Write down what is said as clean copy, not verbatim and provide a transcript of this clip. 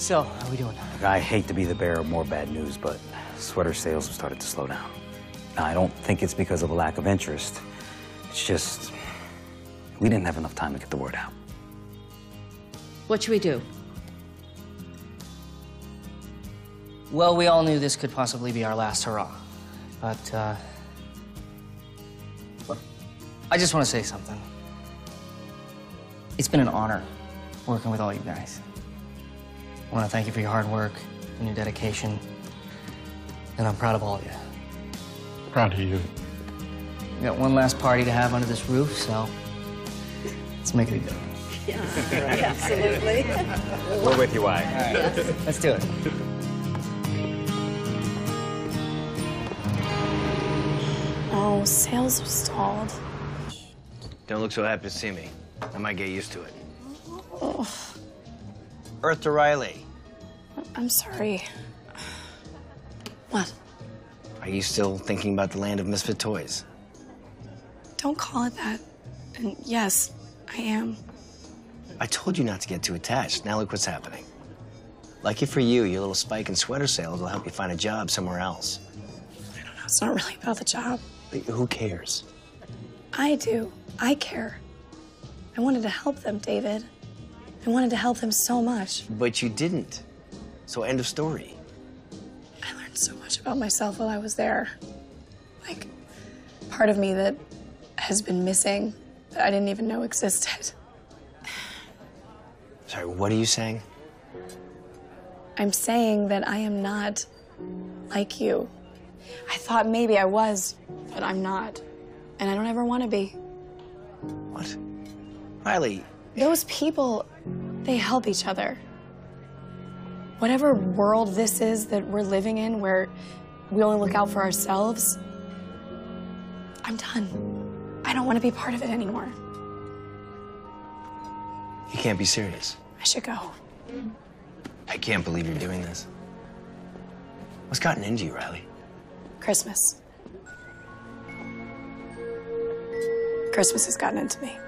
So, how are we doing? Look, I hate to be the bearer of more bad news, but sweater sales have started to slow down. Now, I don't think it's because of a lack of interest. It's just, we didn't have enough time to get the word out. What should we do? Well, we all knew this could possibly be our last hurrah. But, I just want to say something. It's been an honor working with all you guys. I want to thank you for your hard work and your dedication. And I'm proud of all of you. Proud of you. We got one last party to have under this roof, so let's make it a good one. Yeah, right, absolutely. We're with you, Wyatt. All right, let's do it. Oh, sales have stalled. Don't look so happy to see me. I might get used to it. Oh, Earth to Riley. I'm sorry. What? Are you still thinking about the land of misfit toys? Don't call it that. And yes, I am. I told you not to get too attached. Now look what's happening. Lucky for you, your little spike in sweater sales will help you find a job somewhere else. I don't know. It's not really about the job. Who cares? I do. I care. I wanted to help them, David. I wanted to help them so much. But you didn't. So end of story. I learned so much about myself while I was there. Like, part of me that has been missing that I didn't even know existed. Sorry, what are you saying? I'm saying that I am not like you. I thought maybe I was, but I'm not. And I don't ever want to be. What? Riley. Those people, they help each other. Whatever world this is that we're living in where we only look out for ourselves, I'm done. I don't want to be part of it anymore. You can't be serious. I should go. I can't believe you're doing this. What's gotten into you, Riley? Christmas. Christmas has gotten into me.